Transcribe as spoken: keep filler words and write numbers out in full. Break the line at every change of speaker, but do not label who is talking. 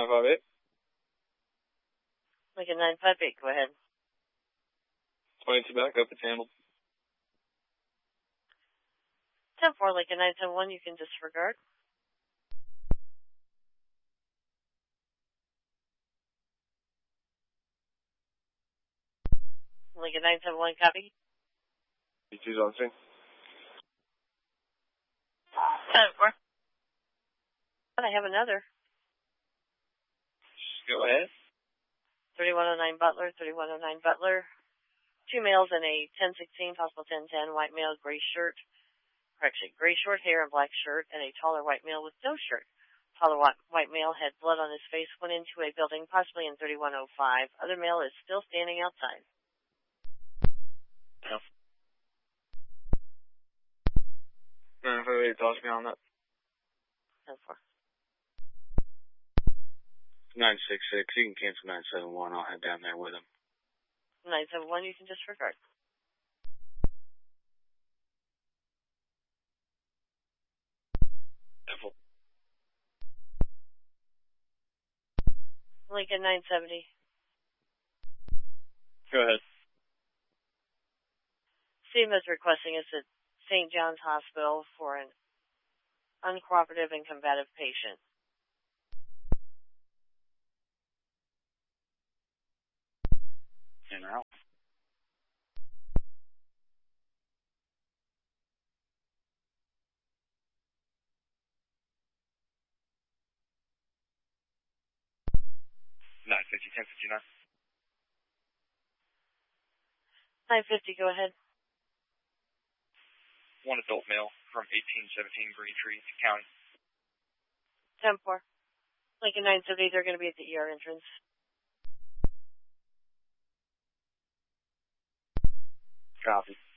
nine five eight.
Lincoln nine five eight, go ahead.
twenty-two back, up, it's handled.
ten four, Lincoln nine seven one, you can disregard. Lincoln nine seven one, copy.
B two's on scene.
ten four. I have another.
Go ahead.
thirty-one oh nine Butler, thirty-one oh nine Butler. Two males in a ten sixteen, possible ten ten, white male, gray shirt. Correction, gray short hair and black shirt, and a taller white male with no shirt. Taller white male had blood on his face, went into a building, possibly in thirty-one oh five. Other male is still standing outside.
Yeah. nine five eight, toss me on that.
ten four.
nine six six, you can cancel nine seven one, I'll head down there with him.
nine seven one, you can disregard.
Careful.
Lincoln nine seventy.
Go ahead.
Steve is requesting us at Saint John's Hospital for an uncooperative and combative patient.
In or out? nine fifty, ten fifty-nine.
nine fifty, go ahead.
One adult male from eighteen seventeen Braintree County.
ten four. Lincoln nine seventy, they're going to be at the E R entrance.
Copy.